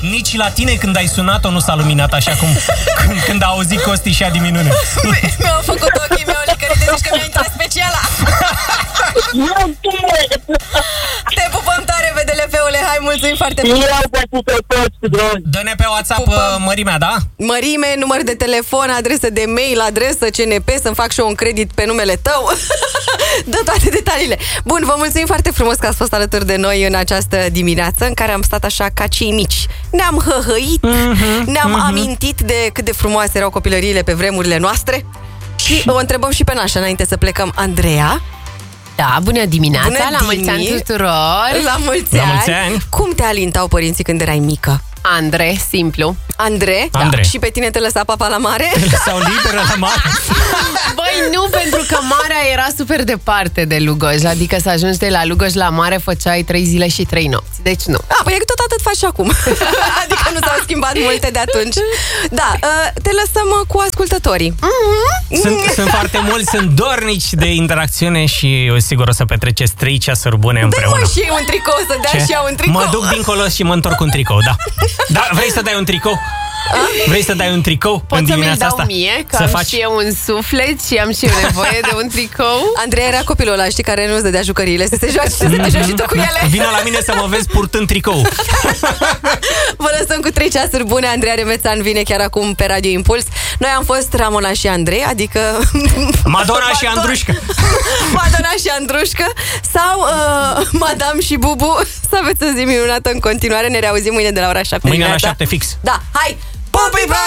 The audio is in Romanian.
Nici la tine când ai sunat-o nu s-a luminat așa cum când a auzit Costi și a diminună. Mi-au făcut ochii, mi-au licărit, deci că mi-a intrat speciala. Te pupăm tare, VDLF-ule, hai, mulțumim foarte mult. Dă-ne pe WhatsApp mărimea, da? Mărime, număr de telefon, adresă de mail, adresă CNP, să-mi fac și eu un credit pe numele tău. Dă toate detaliile. Bun, vă mulțumim foarte frumos că ați fost alături de noi în această dimineață în care am stat așa ca cei mici. Ne-am hăhăit, ne-am amintit de cât de frumoase erau copilăriile pe vremurile noastre. Și o întrebăm și pe Nașa înainte să plecăm. Andreea? Da, bună dimineața, Bună la mulți ani tuturor. La mulți ani. Cum te alintau părinții când erai mică? Andre, simplu. Andre? Da. Și pe tine te lăsa papa la mare? Te lăsau liberă la mare? Băi, nu, pentru că marea era super departe de Lugoj. Adică să ajungi de la Lugoj la mare făceai 3 zile și 3 nopți. Deci nu. Păi tot atât faci și acum. Adică nu s-au schimbat multe de atunci. Da, te lăsăm cu ascultătorii. Sunt foarte mulți, sunt dornici de interacțiune și sigur o să petreceți 3 ceasuri bune împreună. Dă-mă și un tricou, să dea și eu un tricou. Mă duc dincolo și mă întorc cu un tricou, da. Da, vrei să dai un tricou? Vrei să dai un tricou în dimineața asta? Pot să mi-l dau mie, că am și eu un suflet și am și eu nevoie de un tricou. Andrei era copilul ăla, știi, care nu-ți dădea jucăriile, să se joace, să te joci și tu cu ele. Vino la mine să mă vezi purtând tricou. Vă lăsăm cu 3 ceasuri bune. Andreea Remețan vine chiar acum pe Radio Impuls. Noi am fost Ramona și Andrei, adică Madonna și Andrușcă. Madonna și Andrușcă. Sau Madame și Bubu. Să aveți o zi minunată în continuare. Ne reauzim mâine de la ora 7. Mâine la 7 fix. Da, hai! Pupi,